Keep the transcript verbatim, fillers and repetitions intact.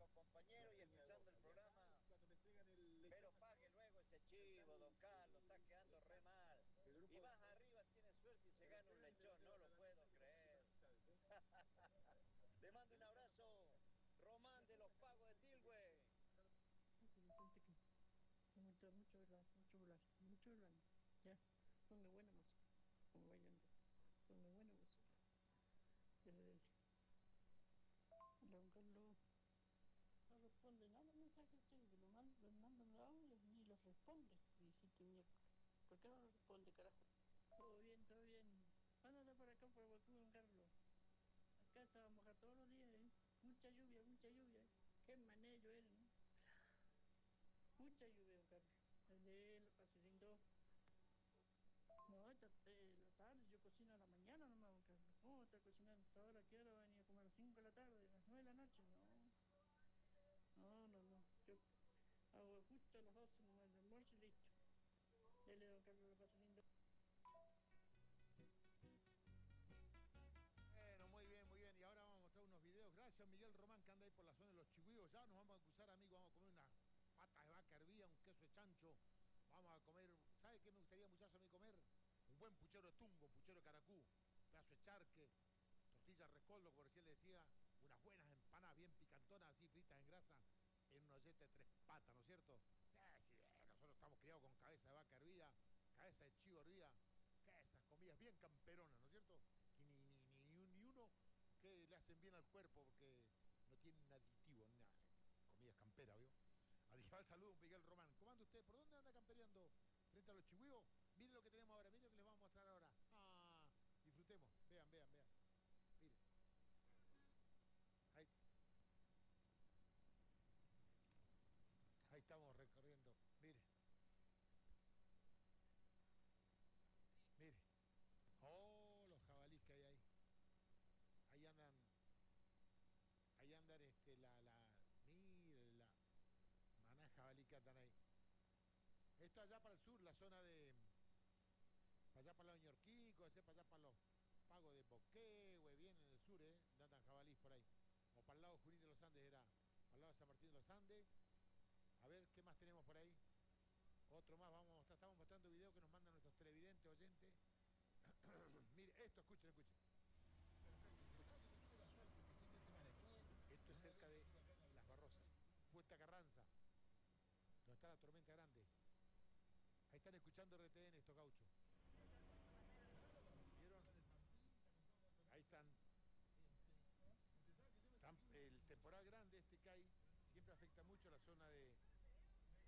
compañeros y escuchando el programa. Pero pague luego ese chivo, don Carlos, está quedando re mal. Y más arriba tiene suerte y se gana un lechón, no lo puedo creer. Le mando un abrazo, Román de los Pagos de Tilgüe. Mucho, mucho hablar, mucho hablar, mucho hablar. Ya, son de buena música, como vayan, son de buena música. Dele, dele. Don Carlos no responde nada los mensajes que lo mandan, los mandan los audios ni los responde. Y dijiste, miércoles, ¿por qué no los responde, carajo? Todo bien, todo bien. Ándale para acá, por Huacú, Don Carlos. Acá se va a mojar todos los días, ¿eh? Mucha lluvia, mucha lluvia. Qué mané llueve, ¿no? Mucha lluvia, Don Carlos. Desde la pase lindo. No, esta, eh, la tarde, yo cocino a la mañana nomás, Don Carlos. ¿Cómo está cocinando hasta ahora? ¿Qué hora venía a comer? A las cinco de la tarde, a las nueve de la noche? No. No, no, no. Yo hago justo a las doce nomás el almuerzo y listo. Dele, Don Carlos, la pase lindo. Bueno, muy bien, muy bien. Y ahora vamos a mostrar unos videos. Gracias, Miguel Román, que anda ahí por la zona de los Chihuios. Ya nos vamos a cruzar, amigos. Vamos a comer unas patas de vaca hervida, un queso de chancho. Vamos a comer, ¿sabe qué me gustaría muchacho a mí comer? Un buen puchero de tungo, puchero de caracú, pedazo de charque, tortilla rescoldo, como recién le decía, unas buenas empanadas bien picantonas, así fritas en grasa, en una olleta de tres patas, ¿no es cierto? Eh, sí, eh, nosotros estamos criados con cabeza de vaca hervida, cabeza de chivo hervida, que esas comidas bien camperonas, ¿no es cierto? Que ni, ni, ni, ni uno que le hacen bien al cuerpo porque no tienen aditivo, nada. Comidas camperas, ¿vio? Adiós, saludo, Miguel Román. ¿Cómo anda usted? ¿Por dónde anda campereando frente a los chihuios? Miren lo que tenemos ahora, miren lo que les vamos a mostrar ahora. Ah, disfrutemos. Vean, vean, vean. Miren. Ahí, ahí estamos recorriendo. Miren. Miren. Oh, los jabalís que hay ahí. Ahí andan. Ahí andan este, la, la. Miren, la maná de jabalí que andan ahí. Esto allá para el sur, la zona de. Para allá para los ñorquicos, ese para allá para los pagos de Boquehue, bien en el sur, ¿eh? Andan jabalís por ahí. O para el lado de Junín de los Andes era. Para el lado de San Martín de los Andes. A ver, ¿qué más tenemos por ahí? Otro más, vamos a mostrar, estamos mostrando videos que nos mandan nuestros televidentes, oyentes. Mire, esto, escuchen, escuchen. Esto es cerca de Las Barrosas, Puerta Carranza, donde está la tormenta grande. Ahí están escuchando R T N estos gauchos.